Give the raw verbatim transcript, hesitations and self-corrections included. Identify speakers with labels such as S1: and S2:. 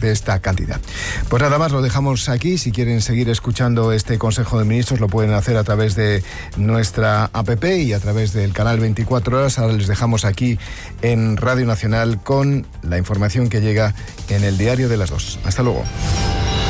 S1: de esta cantidad. Pues nada más, lo dejamos aquí. Si quieren seguir escuchando este Consejo de Ministros, lo pueden hacer a través de nuestra app y a través del canal veinticuatro horas. Ahora les dejamos aquí en Radio Nacional con la información que llega en el Diario de las Dos. Hasta luego.